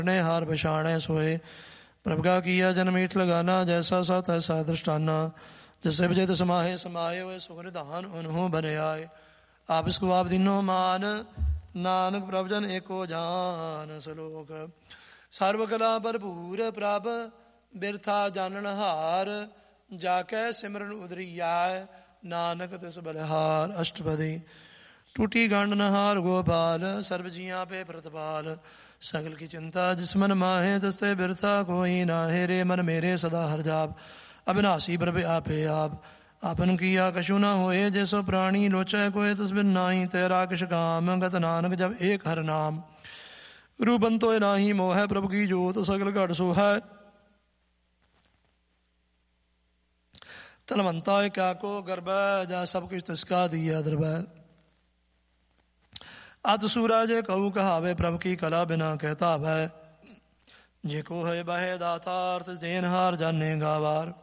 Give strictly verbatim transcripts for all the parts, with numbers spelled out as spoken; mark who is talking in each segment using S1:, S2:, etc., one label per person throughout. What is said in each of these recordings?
S1: हार बछाणे सोए। प्रभ का किया जन मीठ लगाना, जैसा सा तैसा दृष्टाना। जैसे विजय समाहे समाये हुए सुख निधान उन्हों बने आए। आप इसको आप दिनो मान, नानक प्रभजन एको जान। सलोक सर्व कला भरपूर प्रभ, बिरथा जानन हार। जाकै सिमरन उदरिया, नानक तिस बलिहार। अष्टपदी टूटी गांड नहार गोपाल, सर्व जियां पे प्रतिपाल। सगल की चिंता जिस मन माहे, तस्ते बिरथा कोई नाहे। रे मन मेरे सदा हर जाप, अविनाशी प्रभ आपे आप। आपन किया कछु न होए, जैसो प्राणी लोचै कोय। तस बिन नाही तेरा किश काम, गत नानक जब एक हर नाम। रूपन तो नाही मोह, प्रभु की जोत सगल घट सो है। तलवंता क्या को गर्भ, जा सब कुछ तिसका दिया द्रव। अत सूरज कहू कहावे, प्रभु की कला बिना कहता भय। जे को है बहे दातार, तिस देनहार जाने गावार।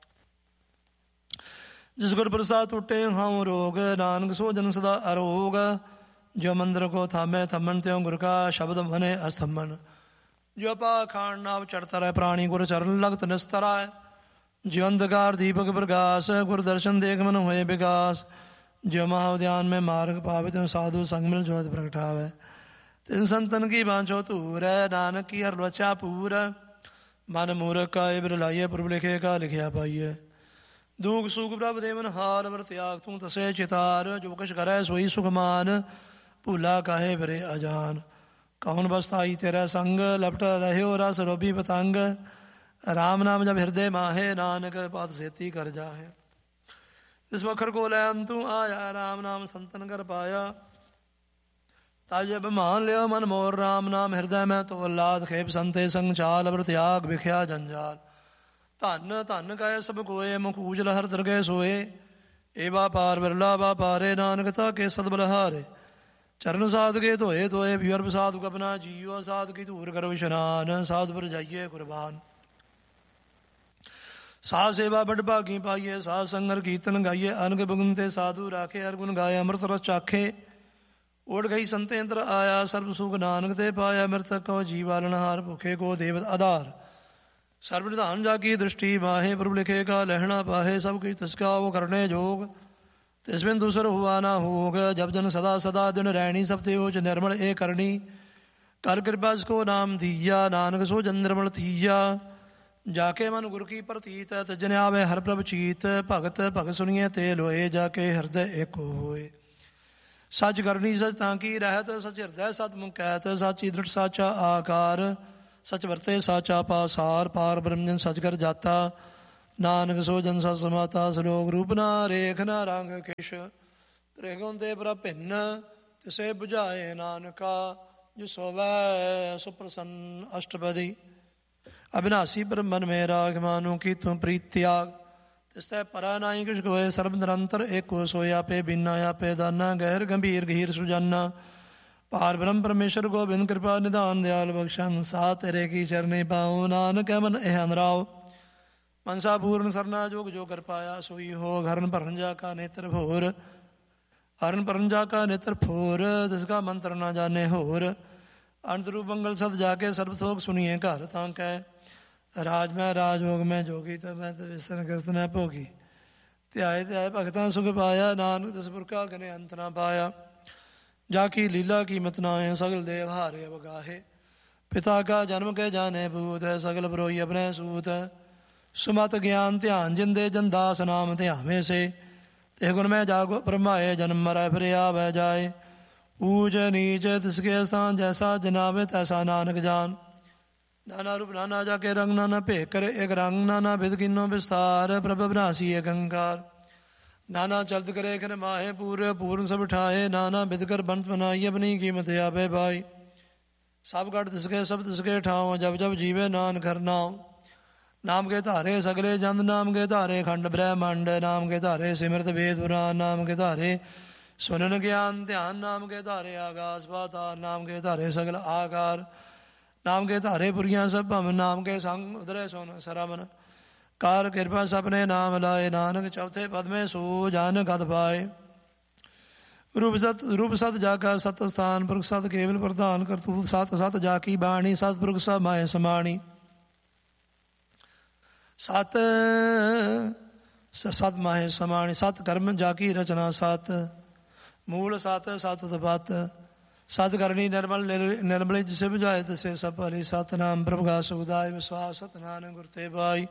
S1: जिस गुर प्रसाद टूटे हाउ रोग, नानक सो जन सदा अरोग। जो मंदिर को थामे थमन, त्यों गुर का शब्द मने अस्तमन। जो पा खान नाव चढ़ता रहे, प्राणी गुर चरण लगत निस्तराय। जो अंधकार दीपक प्रकाश, गुर दर्शन देख मन हुए विकास। जो महाउद्यान में मार्ग पावे, त्यों साधु संग मिल ज्योत प्रगटावे। तिन संतन की बांछो तूर, नानक की हर बचा पूर। मन मूर्ख का इब्र लाइए, प्रभु लिखे का लिखिया पाइए। दुख सुख प्रभ देवन हार, वर त्याग तू तसे चितार। जो कछ करे सोई सुख मान, भूला काहे बरे अजान। कौन बसताई तेरा संग, लपटा रहे रस रोबी पतंग। राम नाम जब हृदय माहे, नानक पात सेती कर जाहे। इस वखर को लय अंतु आया, राम नाम संतन कर पाया। ताजब मान लियो मन मोर, राम नाम हृदय में तो लाद। खेप संते संग चाल, अवर त्याग बिख्या जंजाल। धन धन गए सब कोए, मुख उजल हर दरगे सोए। एवा पार बिरला बा पारे, नानक ताके सदबलहारे। चरण साध के धोए धोए, व्यूअर्भ साधु अपना जियो। साध की धूर कर विश्रान, साधु पर जाइए कुर्बान। सा सेवा बड़ भागी पाइये, सा संगर कीर्तन गाइये। अनग बुगुनते साधु राखे, हर गुण गाय अमृत रस चाखे। ओढ़ गई संतेंद्र आया, सर्व सुख नानक ते पाया। मृतक को जीवालनहार, भूखे को देवत आधार। सर्वनिधान जाकी दृष्टि माहे, प्रभु लिखे का लहना पाहे। सब कुछ तिसका वो करने जोग, तिसबिन दूसर हुआ ना होग। जब जन सदा सदा दिन रैणी, सब ते ओज निर्मल ए करणी। कर कृपा इसको नाम दिया, नानक सो जन निर्मल थिया। जाके मन गुरु की प्रतीत, तजन आवे हर प्रभ चीत। भगत भगत सुनिए ते लोए, जाके हृदय एको होए। सच करनी सच ताकी रहत, सच हृदय सत मुख कहत। साची दृढ़ साचा आकार, सच वर्ते साचा पासार। पार ब्रह्मजन सच कर जाता, नानक सो जन सत समाता। सलोक रूप ना रेख ना रंग किश, त्रिगुण ते प्रभ भिन्न। तिसे बुझाए नानका, जो सोवै सुप्रसन्न। अष्टपदी अविनाशी पर मन में राग, मानो की तुम प्रीत त्याग। तिस्तै परा नाई किश कोय, सर्व निरंतर एको सोया। पे बिना या पे दाना, गहर गंभीर गहीर सुजाना। पार ब्रह्म परमेश्वर गोबिंद, कृपा निधान दयाल बख्शन। सा तेरे की चरणी पाऊँ, नानक मन एह अनुराव। मनसा पूर्ण सरना जोग जो कर पाया, सोई हो हरन भरन जा का नेत्र भोर। हरन भरन जा का नेत्र फोर, जिसका मंत्र न जाने होर। अंतरू मंगल सद जाके, सर्वथोक सुनिए घर तांकै। राज में राजयोग में जोगी, तो मैं तो विसन कृत न भोगी। त्याए त्याए भगतां सुख पाया, नानक तिस पुरखा गने अंत न पाया। जाकी लीला कीमत नाए, सगल देव हारे अवगाहे। पिता का जन्म के जाने भूत है, सगल बरोई अपने सूत है। सुमत ज्ञान ध्यान जिंदे, जन दास नाम ध्यामे से। ते गुण में जागो ब्रह्माए, जन्म मरै फिर आवे जाए। ऊंच नीच तिसके स्थान, जैसा जनावे तैसा नानक जान। नाना रूप नाना जाके रंग, नाना भेख करे एक रंग। नाना विध किन्नो विस्तार, प्रभ विनाशी एक अंकार। नाना चलत करे कर माहे, पूरे पूर्ण सब ठाए। नाना विध कर बंत बनाई, अपनी कीमत आवे भाई। सब गढ़ तिसके सब तिसके ठाव, जब जब जीवे नान कर नाम। नाम के धारे सगले जंद, नाम के धारे खंड ब्रह्मांड। नाम के धारे सिमरत वेद पुराण, नाम के धारे सुनन ज्ञान ध्यान। नाम के धारे आकाश पाताल, नाम के धारे सगल आकार। नाम के धारे पुरियां सब भम, नाम के संग उदरे सोन सरमन। कार कृपा सपने नाम लाए, नानक चौथे पद में सो जान गद पाए। रूप सत रूप सत जाका सत स्थान पुरख सत केवल प्रधान करतूत सत सत जाकी बाणी सतपुरख सब माए समाणी सत सत माहे समाणी सत कर्म जाकी रचना सत मूल सत सत उत्पत सत करणी निर्मल निर्मल जिसे बुझाए तसे सब हरि सतनाम प्रभुगा सुदाय विश्वास सतनान गुर ते भाई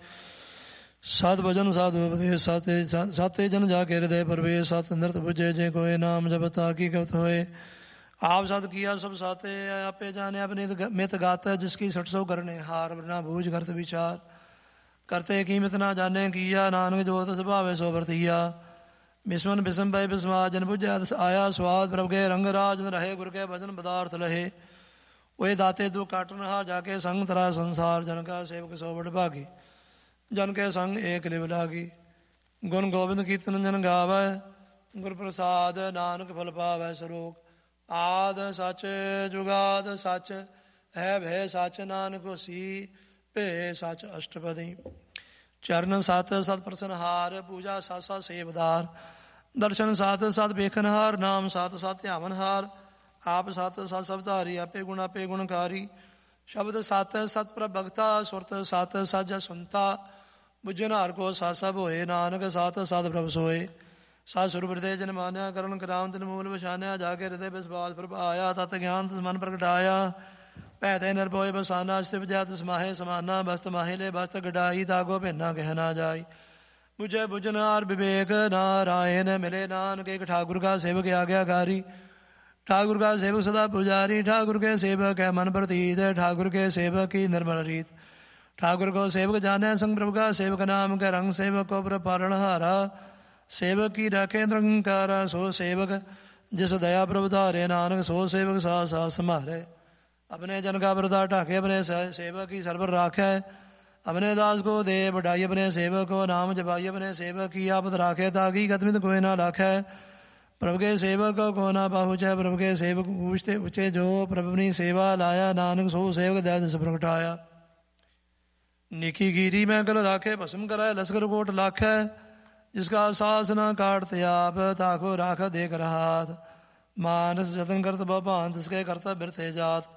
S1: सत भजन साधु उपदेश साते साते जन जाके हृदय प्रवेश सत नृत बुझे जे कोय नाम जपता की कवत होए आप सत किया सब साते आपे जाने अपने मित गाता जिसकी सठ सौ करने हार बिना बूझ करत विचार करते कीमत ना जाने किया नानक जो स्वभाव सो वर्तिया बिस्मन बिस्म भय बिस्मा जन बुझा आया स्वाद प्रभ के रंग राज रहे गुर के भजन पदार्थ लहे वे दाते दो काटन हार जाके संग तरा संसार जन का सेवक सो बड़ भागी जन के संग एक लिव लागी गुण गोविंद कीर्तन जन गावै गुर प्रसाद नानक फल पावै सरोग आद सच जुगाद सच है भय सच नानक सी भे सच अष्टपदी चरण सत सत प्रसन हार पूजा सत सत सेवदार दर्शन सत सत बेखन हार नाम सत सत ध्यावन हार आप सत सत सबधारी आपे गुण आपे गुणकारी शब्द सत सत प्रभ भगता सुरत सत सज सुनता बुझन हार को सत सब होए नानक सत सत प्रभ सोए सत सुर हृदय जन मान्या करण कराम तिन मूल बछान्या जाके हृदय विश्वास प्रभ आया तत् ज्ञान तस मन प्रगटाया पैते निर्भय बसाना शिव जात समाहे समाना बस्त माहिले बस्त गडाई दागो भिन्ना कहना जाय बुझे बुझन हार विवेक नारायण मिले नानक एक ठाकुर का सेवक आज्ञाकारी ठाकुर का सेवक सदा पुजारी ठाकुर के सेवक है मन प्रतीत ठाकुर के सेवक की निर्मल रीत ठाकुर को सेवक जाने संग प्रभु का सेवक नाम का रंग सेवक को पारण हारा सेवक की रखे निरंकारा सो सेवक जिस दया प्रभु धारे नानक सो सेवक सा सा समारे अपने जन का बरदा ढाके अपने सेवक की सरबर राखे अपने दास को दे बढ़ाई अपने सेवक को नाम जपाई अपने सेवक की आपत राखे ताकि गतमित कोई ना लाखे प्रभु के सेवक को ना पहुँचे प्रभु के सेवक पूछते ऊँचे जो प्रभु अपनी सेवा लाया नानक सो सेवक दया से प्रगटाया निकी गिरी में गल राखे भस्म कराए लश्कर कोट लाखे जिसका सास न काटते आप ताको राख देख हाथ मानस जतन करत भांत इसके करता बिरथे जात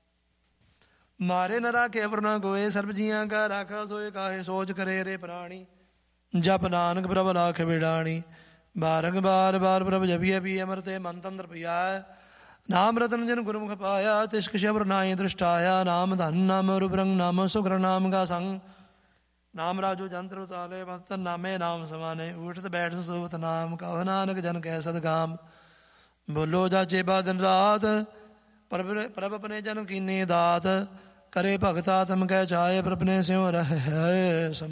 S1: मारे न राखे पर न गोए सर्व जिया का राखा सोए काहे सोच करे रे प्राणी जप नानक प्रभ लाख बिड़ाणी बारंग बार बार प्रभ जबिय भी अमरते मन तंत्र पियाय नाम रतन जन गुरुमुख पाया तिष्क शबर नाई दृष्टाया नाम धन नाम रुब्रंग नाम सुग्र नाम का संग नाम राजू जंत्र उताले भक्तन नामे नाम समाने उठत बैठ सोवत नाम कह नानक जन कह सदगाम बोलो जा चेबा दिन रात प्रभ अपने जन कीने दात करे भगता तम कह चाहे पर अपने स्यों रह